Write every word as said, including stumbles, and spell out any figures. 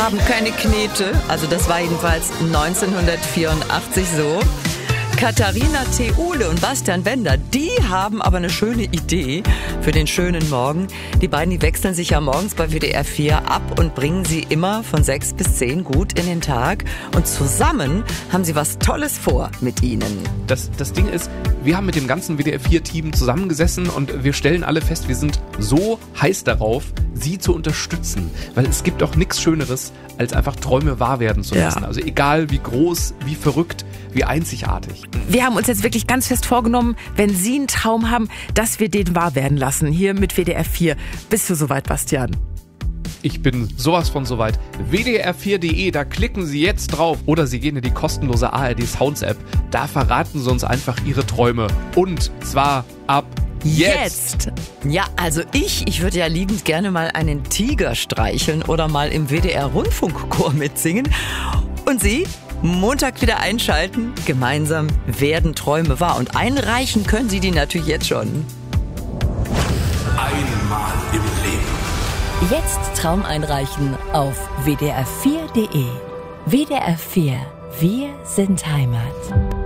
haben keine Knete. Also das war jedenfalls neunzehnhundertvierundachtzig so. Katharina Theule und Bastian Bender, die haben aber eine schöne Idee für den schönen Morgen. Die beiden, die wechseln sich ja morgens bei W D R vier ab und bringen sie immer von sechs bis zehn gut in den Tag. Und zusammen haben sie was Tolles vor mit ihnen. Das, das Ding ist, wir haben mit dem ganzen W D R vier Team zusammengesessen und wir stellen alle fest, wir sind so heiß darauf, sie zu unterstützen. Weil es gibt auch nichts Schöneres, als einfach Träume wahr werden zu lassen. Ja. Also egal wie groß, wie verrückt, wie einzigartig. Wir haben uns jetzt wirklich ganz fest vorgenommen, wenn Sie einen Traum haben, dass wir den wahr werden lassen. Hier mit W D R vier. Bist du soweit, Bastian? Ich bin sowas von soweit. W D R vier punkt de, da klicken Sie jetzt drauf. Oder Sie gehen in die kostenlose A R D Sounds App. Da verraten Sie uns einfach Ihre Träume. Und zwar ab jetzt. Jetzt. Ja, also ich, ich würde ja liebend gerne mal einen Tiger streicheln oder mal im W D R-Rundfunkchor mitsingen. Und Sie? Montag wieder einschalten. Gemeinsam werden Träume wahr. Und einreichen können Sie die natürlich jetzt schon. Einmal im Leben. Jetzt Traum einreichen auf W D R vier punkt de. W D R vier. Wir sind Heimat.